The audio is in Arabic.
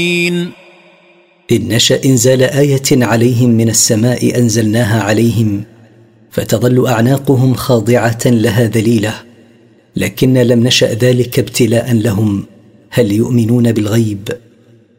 إن نشأ إنزال آية عليهم من السماء أنزلناها عليهم فتظل أعناقهم خاضعة لها ذليلة، لكن لم نشأ ذلك ابتلاء لهم هل يؤمنون بالغيب